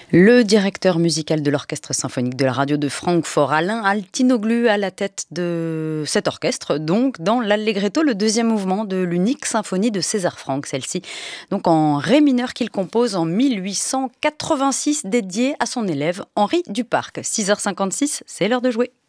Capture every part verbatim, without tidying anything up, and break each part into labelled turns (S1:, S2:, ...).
S1: Le directeur musical de l'Orchestre symphonique de la radio de Francfort, Alain Altinoglu, à la tête de cet orchestre, donc dans l'Allegretto, le deuxième mouvement de l'unique symphonie de César Franck, celle-ci, donc en ré mineur qu'il compose en mille huit cent quatre-vingt-six, dédiée à son élève Henri Duparc. six heures cinquante-six, c'est l'heure de jouer.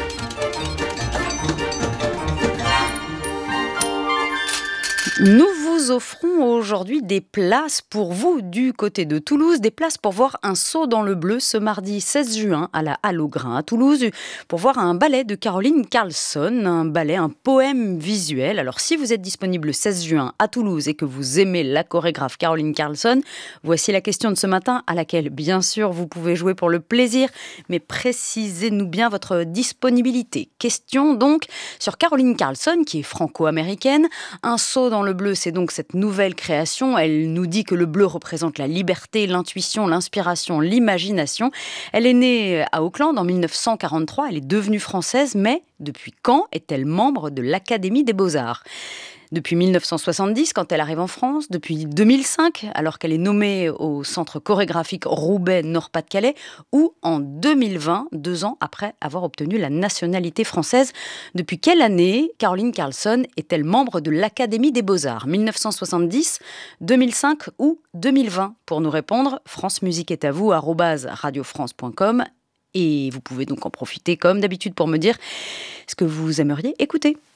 S1: Nous vous offrons aujourd'hui des places pour vous du côté de Toulouse, des places pour voir un saut dans le bleu ce mardi seize juin à la Halle au Grain à Toulouse, pour voir un ballet de Caroline Carlson, un ballet, un poème visuel. Alors si vous êtes disponible le seize juin à Toulouse et que vous aimez la chorégraphe Caroline Carlson, voici la question de ce matin à laquelle bien sûr vous pouvez jouer pour le plaisir, mais précisez-nous bien votre disponibilité. Question donc sur Caroline Carlson qui est franco-américaine, un saut dans le bleu, c'est donc cette nouvelle création. Elle nous dit que le bleu représente la liberté, l'intuition, l'inspiration, l'imagination. Elle est née à Auckland en mille neuf cent quarante-trois. Elle est devenue française, mais depuis quand est-elle membre de l'Académie des Beaux-Arts ? Depuis mille neuf cent soixante-dix, quand elle arrive en France, depuis deux mille cinq, alors qu'elle est nommée au Centre chorégraphique Roubaix-Nord-Pas-de-Calais, ou en deux mille vingt, deux ans après avoir obtenu la nationalité française. Depuis quelle année Caroline Carlson est-elle membre de l'Académie des Beaux-Arts ? mille neuf cent soixante-dix, deux mille cinq ou deux mille vingt ? Pour nous répondre, France Musique est à vous, arobase radiofrance point com. Et vous pouvez donc en profiter, comme d'habitude, pour me dire ce que vous aimeriez écouter.